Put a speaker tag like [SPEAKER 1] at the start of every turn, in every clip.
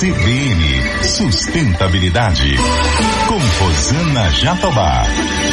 [SPEAKER 1] CBN Sustentabilidade, com Rosana Jatobá.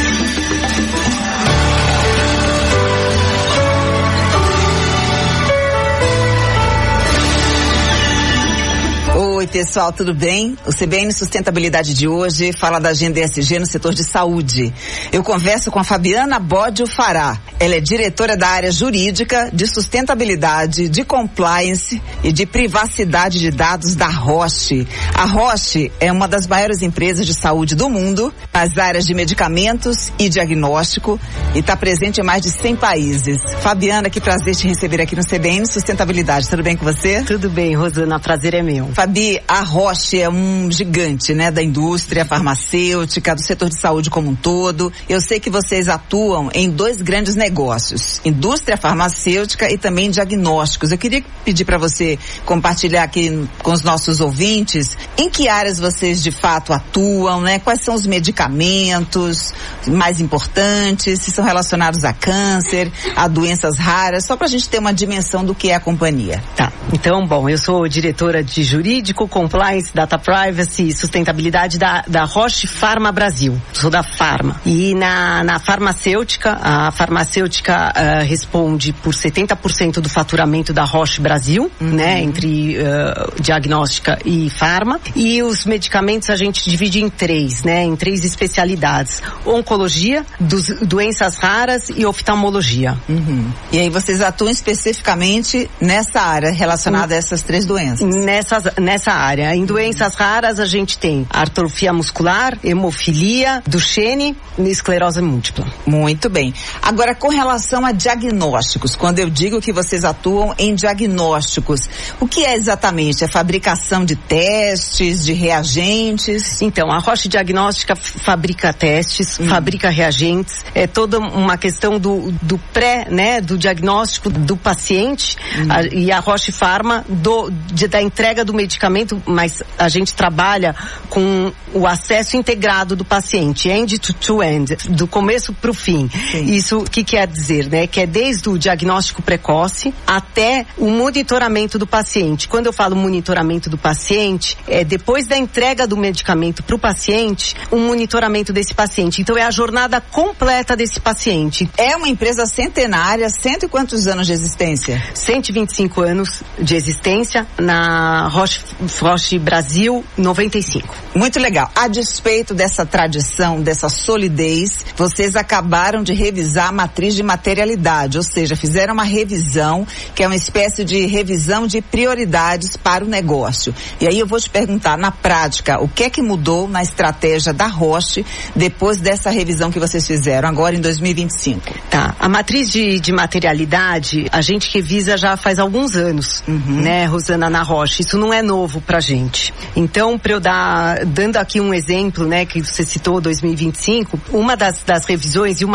[SPEAKER 2] Oi pessoal, tudo bem? O CBN Sustentabilidade de hoje fala da agenda ESG no setor de saúde. Eu converso com a Fabiana Bodio Fará. Ela é diretora da área jurídica, de sustentabilidade, de compliance e de privacidade de dados da Roche. A Roche é uma das maiores empresas de saúde do mundo, nas áreas de medicamentos e diagnóstico, e está presente em mais de 100 países. Fabiana, que prazer te receber aqui no CBN Sustentabilidade. Tudo bem com você?
[SPEAKER 3] Tudo bem, Rosana, prazer é meu.
[SPEAKER 2] Fabi, a Roche é um gigante, né, da indústria farmacêutica, do setor de saúde como um todo. Eu sei que vocês atuam em dois grandes negócios, indústria farmacêutica e também diagnósticos. Eu queria pedir para você compartilhar aqui com os nossos ouvintes em que áreas vocês de fato atuam, né? Quais são os medicamentos mais importantes, se são relacionados a câncer, a doenças raras, só para a gente ter uma dimensão do que é a companhia.
[SPEAKER 3] Tá, então, bom, eu sou diretora de jurídico, compliance, data privacy e sustentabilidade da Roche Pharma Brasil. Sou da Pharma. E na farmacêutica, a farmacêutica responde por 70% do faturamento da Roche Brasil, né, entre diagnóstica e farma. E os medicamentos a gente divide em três, né, em três especialidades: oncologia, doenças raras e oftalmologia.
[SPEAKER 2] E aí vocês atuam especificamente nessa área relacionada a essas três doenças?
[SPEAKER 3] Nessa área. Em doenças raras a gente tem atrofia muscular, hemofilia, Duchenne e esclerose múltipla.
[SPEAKER 2] Muito bem. Agora, com relação a diagnósticos, quando eu digo que vocês atuam em diagnósticos, o que é exatamente? É fabricação de testes, de reagentes?
[SPEAKER 3] Então, a Roche Diagnóstica fabrica testes, fabrica reagentes, é toda uma questão do pré, né, do diagnóstico do paciente, e a Roche Pharma da entrega do medicamento, mas a gente trabalha com o acesso integrado do paciente, end-to-end, do começo para o fim. Sim. Isso, o que quer dizer, né? Que é desde o diagnóstico precoce até o monitoramento do paciente. Quando eu falo monitoramento do paciente, é depois da entrega do medicamento para o paciente, um monitoramento desse paciente. Então é a jornada completa desse paciente.
[SPEAKER 2] É uma empresa centenária, cento e quantos anos de existência?
[SPEAKER 3] 125 anos de existência, na Roche Brasil, 95.
[SPEAKER 2] Muito legal. A despeito dessa tradição, dessa solidez, vocês acabaram de revisar a matriz de materialidade, ou seja, fizeram uma revisão, que é uma espécie de revisão de prioridades para o negócio. E aí eu vou te perguntar, na prática, o que é que mudou na estratégia da Roche depois dessa revisão que vocês fizeram agora em 2025?
[SPEAKER 3] Tá. A matriz de materialidade, a gente revisa já faz alguns anos, né, Rosana, na Roche. Isso não é novo pra gente. Então, para eu dando aqui um exemplo, né, que você citou, 2025, uma das revisões e uma